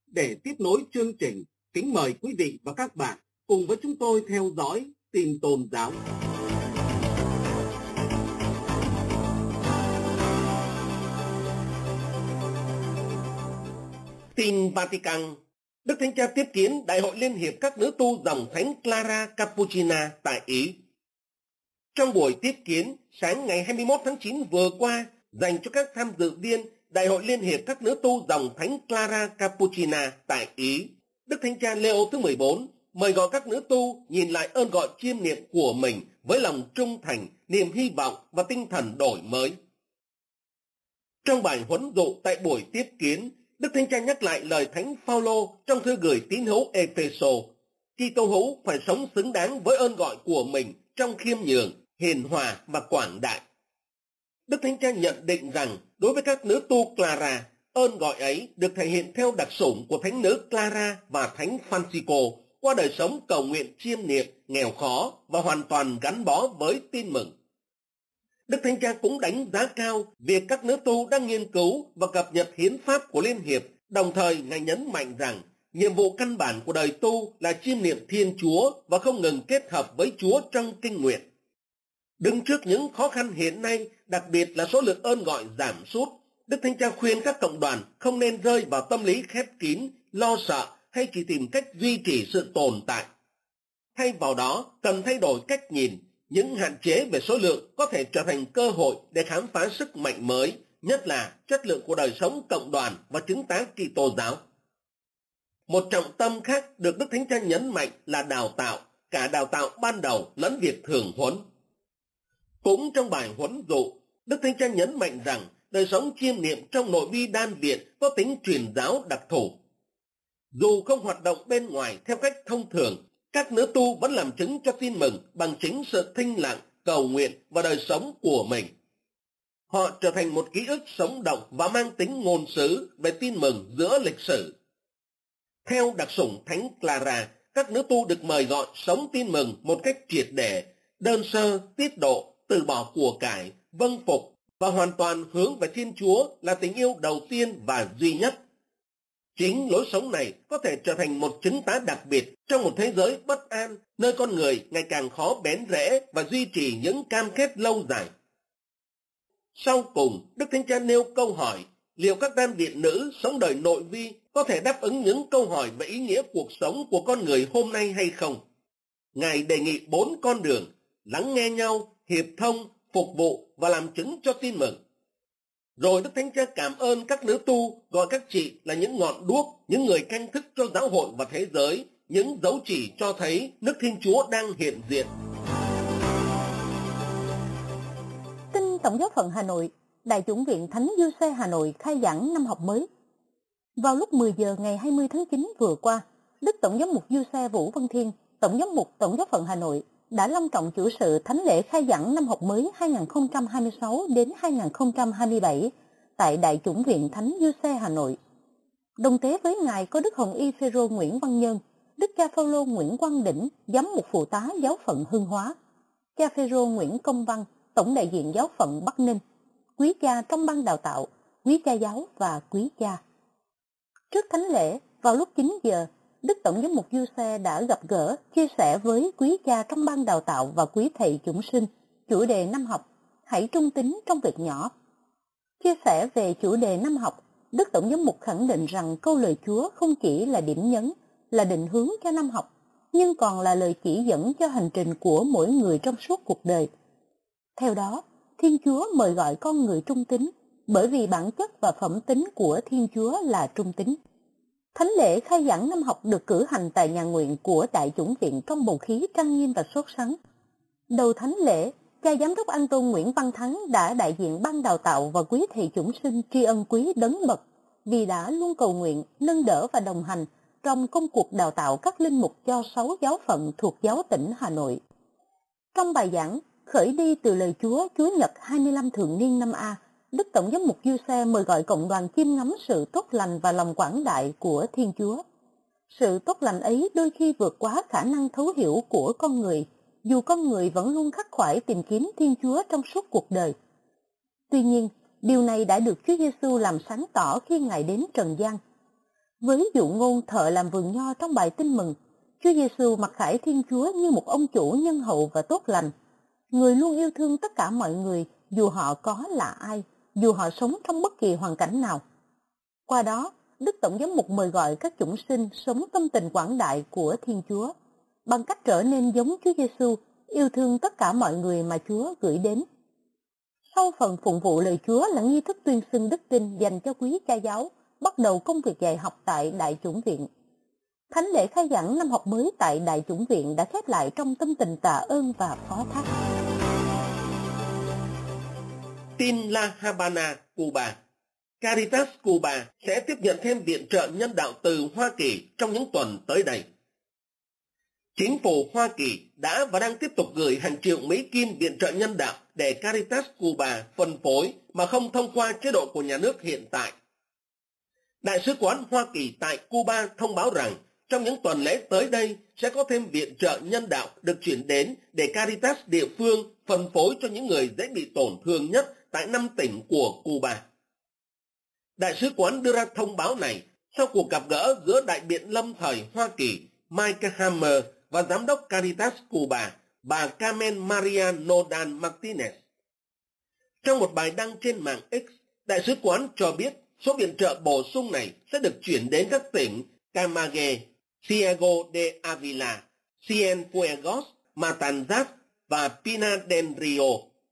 Để tiếp nối chương trình, kính mời quý vị và các bạn cùng với chúng tôi theo dõi tin tôn giáo. Tin Vatican. Đức Thánh Cha tiếp kiến Đại hội Liên hiệp các nữ tu dòng Thánh Clara Cappuccina tại Ý. Trong buổi tiếp kiến sáng ngày 21 tháng 9 vừa qua dành cho các tham dự viên Đại hội Liên hiệp các nữ tu dòng Thánh Clara Cappuccina tại Ý, Đức Thánh Cha Leo thứ 14 mời gọi các nữ tu nhìn lại ơn gọi chiêm niệm của mình với lòng trung thành, niềm hy vọng và tinh thần đổi mới. Trong bài huấn dụ tại buổi tiếp kiến, Đức Thánh Cha nhắc lại lời Thánh Phaolô trong thư gửi tín hữu Epheso: Kitô hữu phải sống xứng đáng với ơn gọi của mình trong khiêm nhường, hiền hòa và quảng đại. Đức Thánh Cha nhận định rằng đối với các nữ tu Clara, ơn gọi ấy được thể hiện theo đặc sủng của Thánh nữ Clara và Thánh Francisco qua đời sống cầu nguyện chiêm niệm, nghèo khó và hoàn toàn gắn bó với tin mừng. Đức Thánh Cha cũng đánh giá cao việc các nữ tu đang nghiên cứu và cập nhật hiến pháp của Liên hiệp, đồng thời Ngài nhấn mạnh rằng nhiệm vụ căn bản của đời tu là chiêm niệm Thiên Chúa và không ngừng kết hợp với Chúa trong kinh nguyện. Đứng trước những khó khăn hiện nay, đặc biệt là số lượng ơn gọi giảm sút, Đức Thánh Cha khuyên các cộng đoàn không nên rơi vào tâm lý khép kín, lo sợ hay chỉ tìm cách duy trì sự tồn tại. Thay vào đó, cần thay đổi cách nhìn. Những hạn chế về số lượng có thể trở thành cơ hội để khám phá sức mạnh mới, nhất là chất lượng của đời sống cộng đoàn và chứng tá Kitô giáo. Một trọng tâm khác được Đức Thánh Cha nhấn mạnh là đào tạo, cả đào tạo ban đầu lẫn việc thường huấn. Cũng trong bài huấn dụ, Đức Thánh Cha nhấn mạnh rằng đời sống chiêm niệm trong nội vi đan viện có tính truyền giáo đặc thù. Dù không hoạt động bên ngoài theo cách thông thường, các nữ tu vẫn làm chứng cho tin mừng bằng chính sự thinh lặng, cầu nguyện và đời sống của mình. Họ trở thành một ký ức sống động và mang tính ngôn sứ về tin mừng giữa lịch sử. Theo đặc sủng Thánh Clara, các nữ tu được mời gọi sống tin mừng một cách triệt để, đơn sơ, tiết độ, từ bỏ của cải, vâng phục và hoàn toàn hướng về Thiên Chúa là tình yêu đầu tiên và duy nhất. Chính lối sống này có thể trở thành một chứng tá đặc biệt trong một thế giới bất an, nơi con người ngày càng khó bén rễ và duy trì những cam kết lâu dài. Sau cùng, Đức Thánh Cha nêu câu hỏi, liệu các đan viện nữ sống đời nội vi có thể đáp ứng những câu hỏi về ý nghĩa cuộc sống của con người hôm nay hay không? Ngài đề nghị 4 con đường: lắng nghe nhau, hiệp thông, phục vụ và làm chứng cho tin mừng. Rồi Đức Thánh Cha cảm ơn các nữ tu, gọi các chị là những ngọn đuốc, những người canh thức cho giáo hội và thế giới, những dấu chỉ cho thấy nước Thiên Chúa đang hiện diện. Tin Tổng giáo phận Hà Nội, Đại chủng viện Thánh Giuse Hà Nội khai giảng năm học mới. Vào lúc 10 giờ ngày 20 tháng 9 vừa qua, Đức Tổng giám mục Giuse Vũ Văn Thiên, Tổng giám mục Tổng giáo phận Hà Nội đã long trọng chủ sự thánh lễ khai giảng năm học mới 2026 đến 2027 tại Đại chủng viện Thánh Giuse Hà Nội. Đồng tế với Ngài có Đức Hồng Y Phêrô Nguyễn Văn Nhân, Đức cha Phaolô Nguyễn Quang Đỉnh, giám mục phụ tá giáo phận Hưng Hóa, cha Phêrô Nguyễn Công Văn, tổng đại diện giáo phận Bắc Ninh, quý cha trong ban đào tạo, quý cha giáo và quý cha. Trước thánh lễ, vào lúc 9 giờ, Đức Tổng giám mục Giuse đã gặp gỡ, chia sẻ với quý cha trong ban đào tạo và quý thầy chúng sinh chủ đề năm học, hãy trung tín trong việc nhỏ. Chia sẻ về chủ đề năm học, Đức Tổng giám mục khẳng định rằng câu lời Chúa không chỉ là điểm nhấn, là định hướng cho năm học, nhưng còn là lời chỉ dẫn cho hành trình của mỗi người trong suốt cuộc đời. Theo đó, Thiên Chúa mời gọi con người trung tín, bởi vì bản chất và phẩm tính của Thiên Chúa là trung tín. Thánh lễ khai giảng năm học được cử hành tại nhà nguyện của Đại chủng viện trong bầu khí trang nghiêm và sốt sắng. Đầu thánh lễ, cha giám đốc An Tôn Nguyễn Văn Thắng đã đại diện ban đào tạo và quý thầy chúng sinh tri ân quý đấng bậc vì đã luôn cầu nguyện, nâng đỡ và đồng hành trong công cuộc đào tạo các linh mục cho 6 giáo phận thuộc giáo tỉnh Hà Nội. Trong bài giảng khởi đi từ lời Chúa Chúa Nhật 25 thường niên năm A, Đức Tổng giám mục Giuse mời gọi cộng đoàn chiêm ngắm sự tốt lành và lòng quảng đại của Thiên Chúa. Sự tốt lành ấy đôi khi vượt quá khả năng thấu hiểu của con người, dù con người vẫn luôn khắc khoải tìm kiếm Thiên Chúa trong suốt cuộc đời. Tuy nhiên, điều này đã được Chúa Giêsu làm sáng tỏ khi Ngài đến trần gian. Với dụ ngôn thợ làm vườn nho trong bài tin mừng, Chúa Giêsu mặc khải Thiên Chúa như một ông chủ nhân hậu và tốt lành, người luôn yêu thương tất cả mọi người dù họ có là ai, dù họ sống trong bất kỳ hoàn cảnh nào. Qua đó, Đức Tổng giám mục mời gọi các chủng sinh sống tâm tình quảng đại của Thiên Chúa, bằng cách trở nên giống Chúa Giêsu, yêu thương tất cả mọi người mà Chúa gửi đến. Sau phần phụng vụ lời Chúa là nghi thức tuyên xưng đức tin dành cho quý cha giáo, bắt đầu công việc dạy học tại Đại chủng viện. Thánh lễ khai giảng năm học mới tại Đại chủng viện đã khép lại trong tâm tình tạ ơn và phó thác. Tin La Habana, Cuba. Caritas Cuba sẽ tiếp nhận thêm viện trợ nhân đạo từ Hoa Kỳ trong những tuần tới đây. Chính phủ Hoa Kỳ đã và đang tiếp tục gửi hàng triệu Mỹ Kim viện trợ nhân đạo để Caritas Cuba phân phối mà không thông qua chế độ của nhà nước hiện tại. Đại sứ quán Hoa Kỳ tại Cuba thông báo rằng trong những tuần lễ tới đây sẽ có thêm viện trợ nhân đạo được chuyển đến để Caritas địa phương phân phối cho những người dễ bị tổn thương nhất tại 5 tỉnh của Cuba. Đại sứ quán đưa ra thông báo này sau cuộc gặp gỡ giữa đại biện lâm thời Hoa Kỳ Mike Hammer và giám đốc Caritas Cuba, bà Carmen Maria Nodan Martinez. Trong một bài đăng trên mạng X, đại sứ quán cho biết số viện trợ bổ sung này sẽ được chuyển đến các tỉnh Camagüey, Ciego de Ávila, Cienfuegos, Matanzas và Pinar del Río.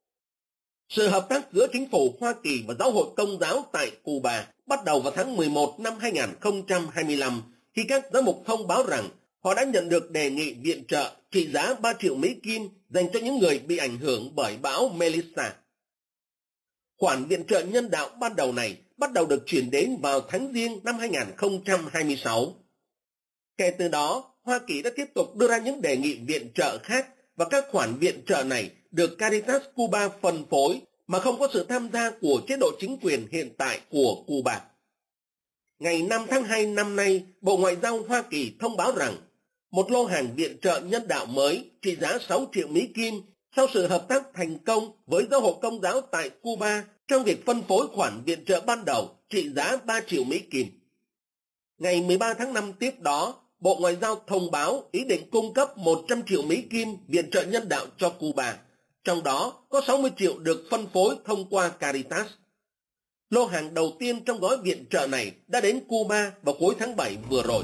Sự hợp tác giữa chính phủ Hoa Kỳ và Giáo hội Công giáo tại Cuba bắt đầu vào tháng 11 năm 2025 khi các giám mục thông báo rằng họ đã nhận được đề nghị viện trợ trị giá 3 triệu Mỹ Kim dành cho những người bị ảnh hưởng bởi bão Melissa. Khoản viện trợ nhân đạo ban đầu này bắt đầu được chuyển đến vào tháng Giêng năm 2026. Kể từ đó, Hoa Kỳ đã tiếp tục đưa ra những đề nghị viện trợ khác và các khoản viện trợ này được Caritas Cuba phân phối mà không có sự tham gia của chế độ chính quyền hiện tại của Cuba. Ngày 5 tháng 2 năm nay, Bộ Ngoại giao Hoa Kỳ thông báo rằng một lô hàng viện trợ nhân đạo mới trị giá 6 triệu Mỹ Kim sau sự hợp tác thành công với Giáo hội Công giáo tại Cuba trong việc phân phối khoản viện trợ ban đầu trị giá 3 triệu Mỹ Kim. Ngày 13 tháng 5 tiếp đó, Bộ Ngoại giao thông báo ý định cung cấp 100 triệu Mỹ Kim viện trợ nhân đạo cho Cuba, trong đó có 60 triệu được phân phối thông qua Caritas. Lô hàng đầu tiên trong gói viện trợ này đã đến Cuba vào cuối tháng 7 vừa rồi.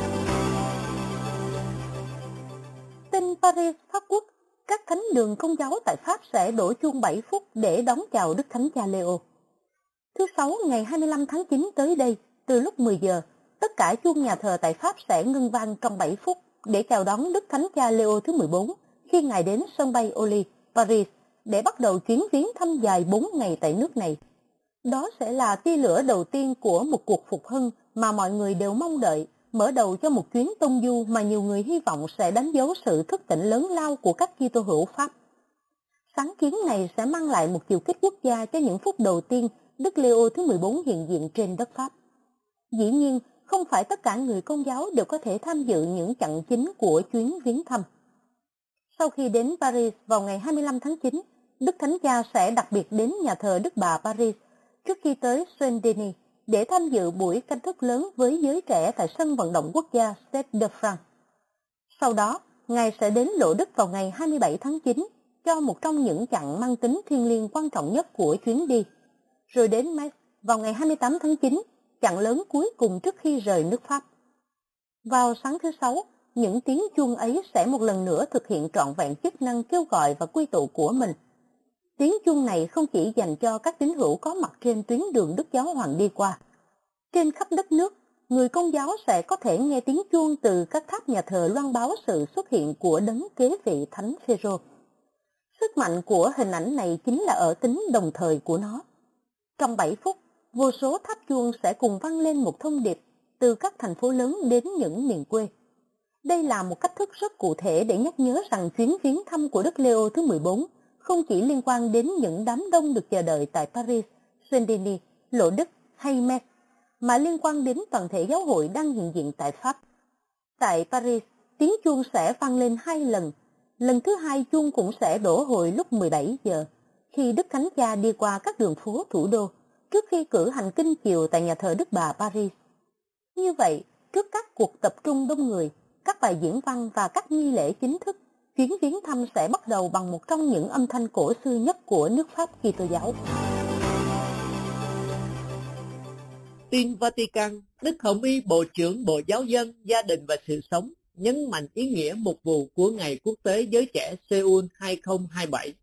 Tin Paris Pháp Quốc, các thánh đường Công giáo tại Pháp sẽ đổ chuông 7 phút để đón chào Đức Thánh Cha Leo. Thứ Sáu ngày 25 tháng 9 tới đây, từ lúc 10 giờ, tất cả chuông nhà thờ tại Pháp sẽ ngưng vang trong 7 phút để chào đón Đức Thánh Cha Leo thứ 14 khi Ngài đến sân bay Orly, Paris để bắt đầu chuyến viếng thăm dài 4 ngày tại nước này. Đó sẽ là tia lửa đầu tiên của một cuộc phục hưng mà mọi người đều mong đợi, mở đầu cho một chuyến tông du mà nhiều người hy vọng sẽ đánh dấu sự thức tỉnh lớn lao của các Kitô hữu Pháp. Sáng kiến này sẽ mang lại một chiều kích quốc gia cho những phút đầu tiên Đức Leo thứ 14 hiện diện trên đất Pháp. Dĩ nhiên, không phải tất cả người Công giáo đều có thể tham dự những chặng chính của chuyến viếng thăm. Sau khi đến Paris vào ngày 25 tháng 9, Đức Thánh Cha sẽ đặc biệt đến nhà thờ Đức Bà Paris trước khi tới Saint-Denis để tham dự buổi canh thức lớn với giới trẻ tại sân vận động quốc gia Stade de France. Sau đó, Ngài sẽ đến Lộ Đức vào ngày 27 tháng 9 cho một trong những chặng mang tính thiêng liêng quan trọng nhất của chuyến đi, rồi đến Metz vào ngày 28 tháng 9, chặng lớn cuối cùng trước khi rời nước Pháp. Vào sáng thứ Sáu, những tiếng chuông ấy sẽ một lần nữa thực hiện trọn vẹn chức năng kêu gọi và quy tụ của mình. Tiếng chuông này không chỉ dành cho các tín hữu có mặt trên tuyến đường Đức Giáo Hoàng đi qua. Trên khắp đất nước, người Công giáo sẽ có thể nghe tiếng chuông từ các tháp nhà thờ loan báo sự xuất hiện của đấng kế vị Thánh Phêrô. Sức mạnh của hình ảnh này chính là ở tính đồng thời của nó. Trong 7 phút, vô số tháp chuông sẽ cùng vang lên một thông điệp từ các thành phố lớn đến những miền quê. Đây là một cách thức rất cụ thể để nhắc nhớ rằng chuyến viếng thăm của Đức Leo thứ 14 không chỉ liên quan đến những đám đông được chờ đợi tại Paris, Saint-Denis, Lộ Đức hay Metz, mà liên quan đến toàn thể giáo hội đang hiện diện tại Pháp. Tại Paris, tiếng chuông sẽ vang lên 2 lần. Lần thứ 2 chuông cũng sẽ đổ hồi lúc 17 giờ, khi Đức Thánh Cha đi qua các đường phố thủ đô, trước khi cử hành kinh chiều tại nhà thờ Đức Bà Paris. Như vậy, trước các cuộc tập trung đông người, các bài diễn văn và các nghi lễ chính thức, chuyến viếng thăm sẽ bắt đầu bằng một trong những âm thanh cổ xưa nhất của nước Pháp Kitô giáo. Tin Vatican, Đức Hồng Y Bộ trưởng Bộ Giáo dân, Gia đình và Sự sống nhấn mạnh ý nghĩa mục vụ của Ngày Quốc tế Giới trẻ Seoul 2027.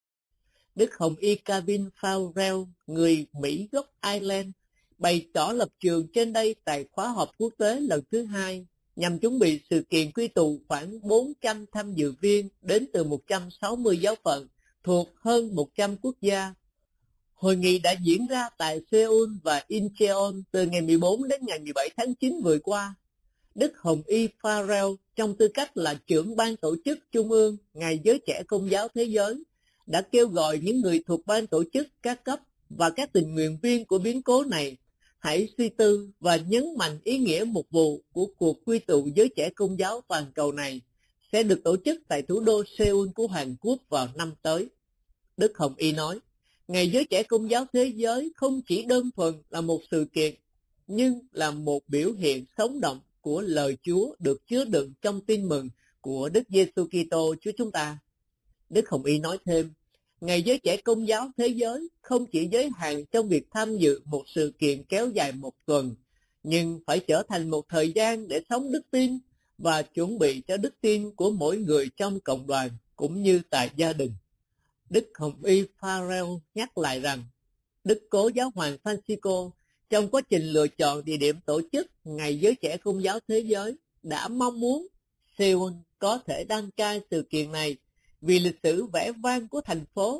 Đức Hồng Y Calvin Farrell, người Mỹ gốc Ireland, bày tỏ lập trường trên đây tại khóa họp quốc tế lần thứ 2 nhằm chuẩn bị sự kiện quy tụ khoảng 400 tham dự viên đến từ 160 giáo phận thuộc hơn 100 quốc gia. Hội nghị đã diễn ra tại Seoul và Incheon từ ngày 14 đến ngày 17 tháng 9 vừa qua. Đức Hồng Y Farrell, trong tư cách là trưởng ban tổ chức Trung ương Ngày Giới Trẻ Công giáo Thế giới, đã kêu gọi những người thuộc ban tổ chức các cấp và các tình nguyện viên của biến cố này hãy suy tư và nhấn mạnh ý nghĩa mục vụ của cuộc quy tụ giới trẻ Công giáo toàn cầu này sẽ được tổ chức tại thủ đô Seoul của Hàn Quốc vào năm tới. Đức Hồng Y nói, Ngày Giới Trẻ Công giáo Thế giới không chỉ đơn thuần là một sự kiện, nhưng là một biểu hiện sống động của lời Chúa được chứa đựng trong tin mừng của Đức Giêsu Kitô Chúa chúng ta. Đức Hồng Y nói thêm, Ngày Giới Trẻ Công giáo Thế giới không chỉ giới hạn trong việc tham dự một sự kiện kéo dài một tuần, nhưng phải trở thành một thời gian để sống đức tin và chuẩn bị cho đức tin của mỗi người trong cộng đoàn cũng như tại gia đình. Đức Hồng Y Farrell nhắc lại rằng, Đức Cố Giáo hoàng Francisco trong quá trình lựa chọn địa điểm tổ chức Ngày Giới Trẻ Công giáo Thế giới đã mong muốn Seoul có thể đăng cai sự kiện này vì lịch sử vẻ vang của thành phố.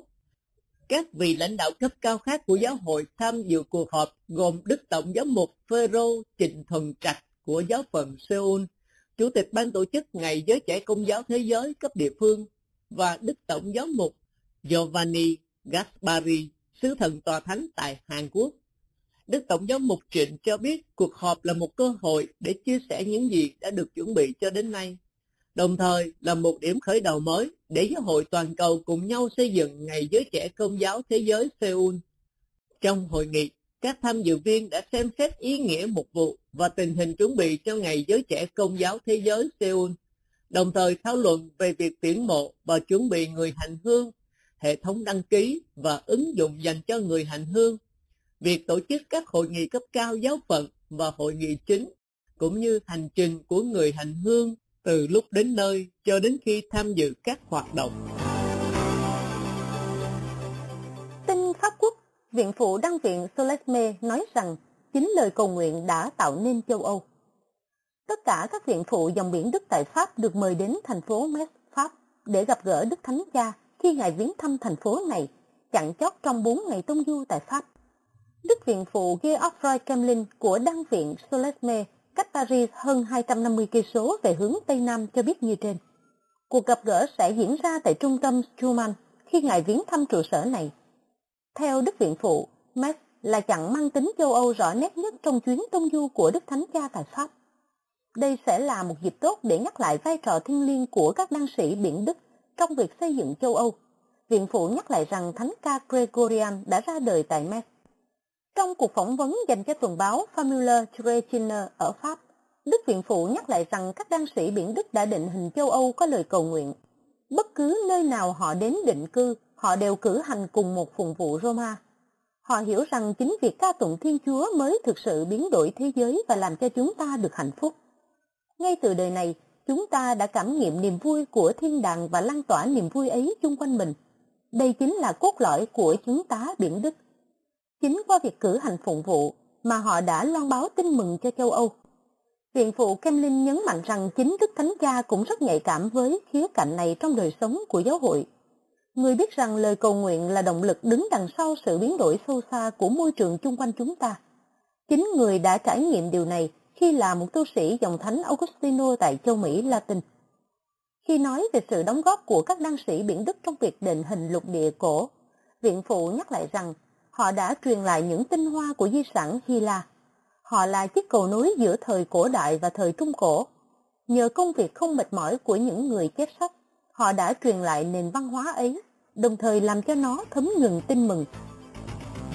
Các vị lãnh đạo cấp cao khác của giáo hội tham dự cuộc họp gồm Đức Tổng giám mục Phêrô Trịnh Thuần Trạch của giáo phận Seoul, Chủ tịch ban tổ chức Ngày Giới Trẻ Công giáo Thế giới cấp địa phương, và Đức Tổng giám mục Giovanni Gaspari, sứ thần tòa thánh tại Hàn Quốc. Đức Tổng giám mục Trịnh cho biết cuộc họp là một cơ hội để chia sẻ những gì đã được chuẩn bị cho đến nay, đồng thời là một điểm khởi đầu mới để giáo hội toàn cầu cùng nhau xây dựng Ngày Giới Trẻ Công giáo Thế giới Seoul. Trong hội nghị, các tham dự viên đã xem xét ý nghĩa mục vụ và tình hình chuẩn bị cho Ngày Giới Trẻ Công giáo Thế giới Seoul, đồng thời thảo luận về việc tuyển mộ và chuẩn bị người hành hương, hệ thống đăng ký và ứng dụng dành cho người hành hương, việc tổ chức các hội nghị cấp cao giáo phận và hội nghị chính, cũng như hành trình của người hành hương từ lúc đến nơi cho đến khi tham dự các hoạt động. Tin Pháp Quốc, Viện phụ Đăng viện Solesme nói rằng chính lời cầu nguyện đã tạo nên châu Âu. Tất cả các viện phụ dòng biển Đức tại Pháp được mời đến thành phố Metz, Pháp để gặp gỡ Đức Thánh Cha khi Ngài viếng thăm thành phố này, chặn chót trong 4 ngày tông du tại Pháp. Đức viện phụ Geoffroy Kemlin của Đăng viện Solesme cách Paris hơn 250 cây số về hướng Tây Nam cho biết như trên. Cuộc gặp gỡ sẽ diễn ra tại trung tâm Schumann khi Ngài viếng thăm trụ sở này. Theo Đức viện phụ, Metz là chặng mang tính châu Âu rõ nét nhất trong chuyến tông du của Đức Thánh Cha tại Pháp. Đây sẽ là một dịp tốt để nhắc lại vai trò thiêng liêng của các đan sĩ biển Đức trong việc xây dựng châu Âu. Viện phụ nhắc lại rằng Thánh ca Gregorian đã ra đời tại Metz. Trong cuộc phỏng vấn dành cho tuần báo Famille Chrétienne ở Pháp, Đức viện phụ nhắc lại rằng các đan sĩ biển Đức đã định hình châu Âu có lời cầu nguyện. Bất cứ nơi nào họ đến định cư, họ đều cử hành cùng một phụng vụ Roma. Họ hiểu rằng chính việc ca tụng Thiên Chúa mới thực sự biến đổi thế giới và làm cho chúng ta được hạnh phúc. Ngay từ đời này, chúng ta đã cảm nghiệm niềm vui của thiên đàng và lan tỏa niềm vui ấy chung quanh mình. Đây chính là cốt lõi của chúng ta biển Đức. Chính qua việc cử hành phụng vụ mà họ đã loan báo tin mừng cho châu Âu. Viện phụ Kemlin nhấn mạnh rằng chính Đức Thánh Cha cũng rất nhạy cảm với khía cạnh này trong đời sống của giáo hội. Người biết rằng lời cầu nguyện là động lực đứng đằng sau sự biến đổi sâu xa của môi trường chung quanh chúng ta. Chính người đã trải nghiệm điều này khi là một tu sĩ dòng thánh Augustino tại châu Mỹ Latin. Khi nói về sự đóng góp của các đan sĩ biển Đức trong việc định hình lục địa cổ, viện phụ nhắc lại rằng họ đã truyền lại những tinh hoa của di sản Hy La. Họ là chiếc cầu nối giữa thời cổ đại và thời trung cổ. Nhờ công việc không mệt mỏi của những người chép sách, họ đã truyền lại nền văn hóa ấy, đồng thời làm cho nó thấm nhuần tin mừng